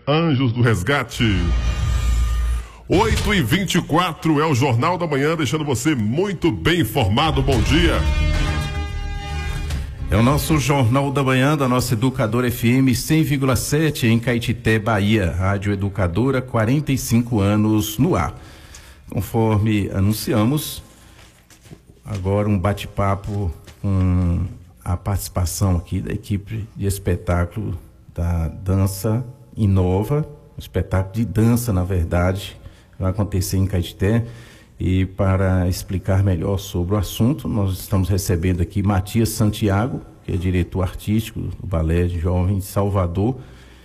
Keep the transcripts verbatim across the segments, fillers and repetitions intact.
Anjos do Resgate. oito e vinte e quatro é o Jornal da Manhã, deixando você muito bem informado. Bom dia. É o nosso Jornal da Manhã da nossa Educadora F M cem vírgula sete em Caetité, Bahia. Rádio Educadora, quarenta e cinco anos no ar. Conforme anunciamos, agora um bate-papo com a participação aqui da equipe de espetáculo da Dança Inova, um espetáculo de dança, na verdade, vai acontecer em Caetité. E para explicar melhor sobre o assunto, nós estamos recebendo aqui Matias Santiago, que é diretor artístico do Balé de Jovem de Salvador.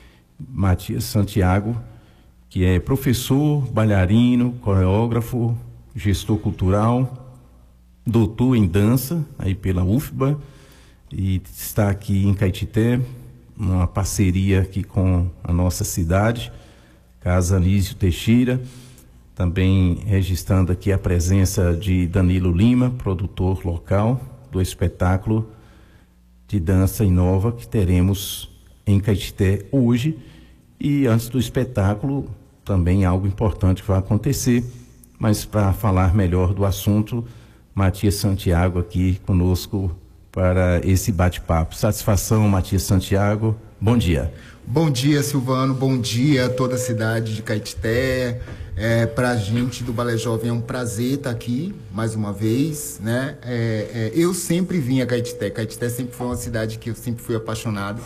Matias Santiago, que é professor, bailarino, coreógrafo, gestor cultural, doutor em dança, aí pela U F B A, e está aqui em Caetité, uma parceria aqui com a nossa cidade, Casa Anísio Teixeira. Também registrando aqui a presença de Danilo Lima, produtor local do espetáculo de dança Inova que teremos em Caetité hoje. E antes do espetáculo, também algo importante que vai acontecer. Mas para falar melhor do assunto, Matias Santiago aqui conosco para esse bate-papo. Satisfação, Matias Santiago. Bom dia. Bom dia, Silvano. Bom dia a toda a cidade de Caetité. É, para a gente do Balé Jovem é um prazer estar aqui mais uma vez, né? É, é, eu sempre vim a Caetité. Caetité sempre foi uma cidade que eu sempre fui apaixonado.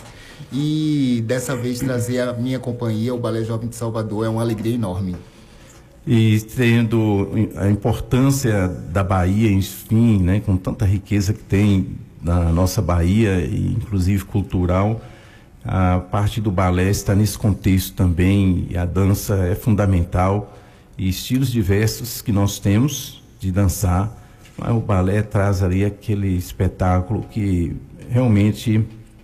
E dessa vez trazer a minha companhia, o Balé Jovem de Salvador, é uma alegria enorme. E tendo a importância da Bahia, enfim, né, com tanta riqueza que tem na nossa Bahia, e inclusive cultural, a parte do balé está nesse contexto também, e a dança é fundamental, e estilos diversos que nós temos de dançar, mas o balé traz ali aquele espetáculo que realmente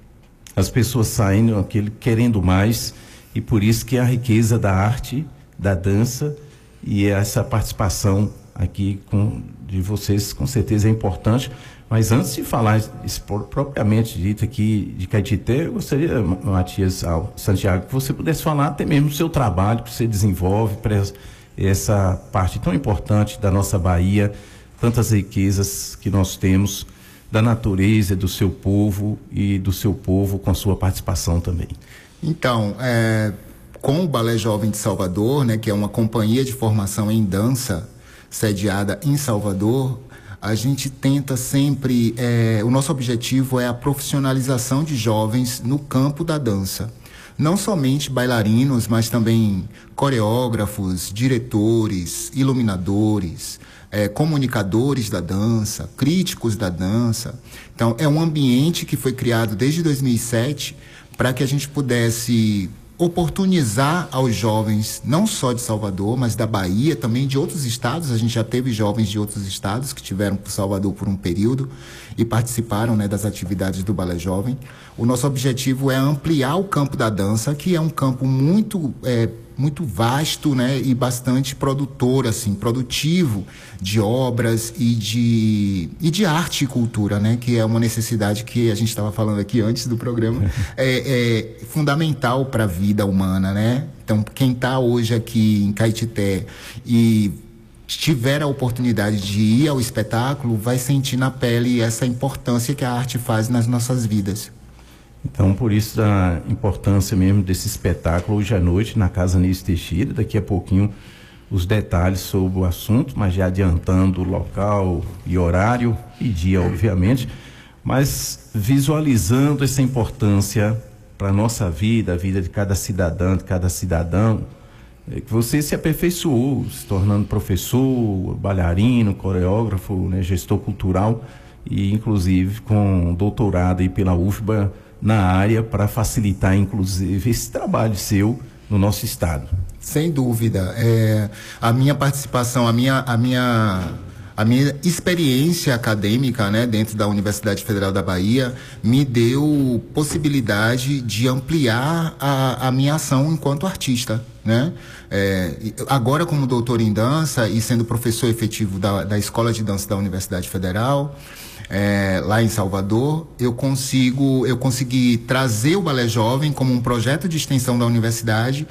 as pessoas saem aquele, querendo mais, e por isso que a riqueza da arte, da dança, e essa participação aqui com, de vocês com certeza é importante. Mas antes de falar propriamente dito aqui de Caetité, eu gostaria, Matias Santiago, que você pudesse falar até mesmo do seu trabalho que você desenvolve para essa parte tão importante da nossa Bahia, tantas riquezas que nós temos da natureza, do seu povo e do seu povo com a sua participação também. Então, é, com o Balé Jovem de Salvador, né, que é uma companhia de formação em dança sediada em Salvador, a gente tenta sempre, é, o nosso objetivo é a profissionalização de jovens no campo da dança. Não somente bailarinos, mas também coreógrafos, diretores, iluminadores, é, comunicadores da dança, críticos da dança. Então, é um ambiente que foi criado desde dois mil e sete para que a gente pudesse oportunizar aos jovens, não só de Salvador, mas da Bahia, também de outros estados. A gente já teve jovens de outros estados que tiveram por Salvador por um período e participaram, né, das atividades do Balé Jovem. O nosso objetivo é ampliar o campo da dança, que é um campo muito, é, muito vasto, né, e bastante produtor, assim, produtivo de obras e de, e de arte e cultura, né, que é uma necessidade que a gente estava falando aqui antes do programa, é, é fundamental para a vida humana, né? Então, quem está hoje aqui em Caetité e tiver a oportunidade de ir ao espetáculo, vai sentir na pele essa importância que a arte faz nas nossas vidas. Então, por isso a importância mesmo desse espetáculo hoje à noite na Casa Anísio Teixeira. Daqui a pouquinho os detalhes sobre o assunto, mas já adiantando o local e horário e dia, obviamente, mas visualizando essa importância para a nossa vida, a vida de cada cidadã, de cada cidadão, é que você se aperfeiçoou, se tornando professor, bailarino, coreógrafo, né, gestor cultural e inclusive com doutorado aí pela U F B A na área para facilitar inclusive esse trabalho seu no nosso estado. Sem dúvida. É, a minha participação, a minha, a minha, a minha experiência acadêmica, né, dentro da Universidade Federal da Bahia me deu possibilidade de ampliar a, a minha ação enquanto artista, né? É, agora como doutor em dança e sendo professor efetivo da, da Escola de Dança da Universidade Federal, É, lá em Salvador, eu consigo, eu consegui trazer o Balé Jovem como um projeto de extensão da universidade